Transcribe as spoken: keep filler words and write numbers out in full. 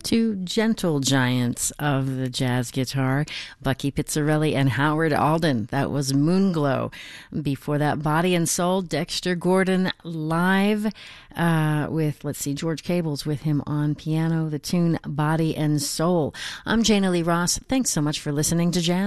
Two gentle giants of the jazz guitar, Bucky Pizzarelli and Howard Alden. That was Moonglow. Before that, Body and Soul, Dexter Gordon live uh, with, let's see, George Cables with him on piano, the tune Body and Soul. I'm Jana Lee Ross. Thanks so much for listening to Jazz